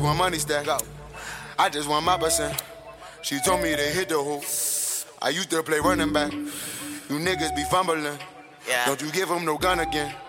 want money stack. I just want my percent. She told me to hit the hoop. I used to play running back. You niggas be fumbling. Yeah. Don't you give him no gun again.